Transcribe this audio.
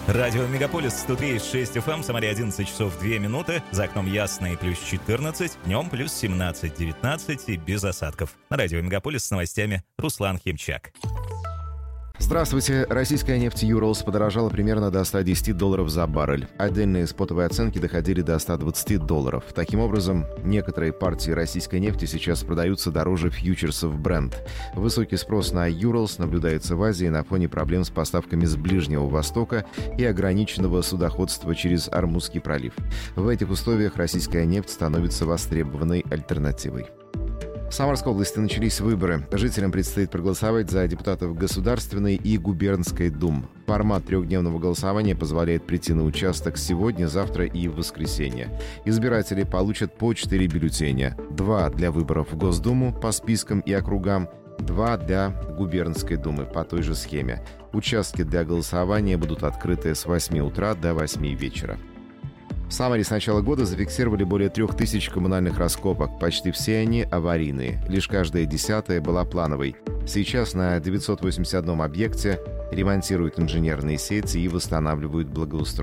Радио Мегаполис 103,6 FM, в Самаре 11 часов 2 минуты, за окном ясно и плюс 14, днем плюс 17-19 и без осадков. На Радио Мегаполис с новостями Руслан Химчак. Здравствуйте. Российская нефть Urals подорожала примерно до $110 за баррель. Отдельные спотовые оценки доходили до $120. Таким образом, некоторые партии российской нефти сейчас продаются дороже фьючерсов Brent. Высокий спрос на Urals наблюдается в Азии на фоне проблем с поставками с Ближнего Востока и ограниченного судоходства через Ормузский пролив. В этих условиях российская нефть становится востребованной альтернативой. В Самарской области начались выборы. Жителям предстоит проголосовать за депутатов Государственной и Губернской дум. Формат трехдневного голосования позволяет прийти на участок сегодня, завтра и в воскресенье. Избиратели получат по 4 бюллетеня. 2 для выборов в Госдуму по спискам и округам, 2 для Губернской думы по той же схеме. Участки для голосования будут открыты с 8 утра до 8 вечера. В Самаре с начала года зафиксировали более 3000 коммунальных раскопок. Почти все они аварийные. Лишь каждая 10-я была плановой. Сейчас на 981 объекте ремонтируют инженерные сети и восстанавливают благоустройство.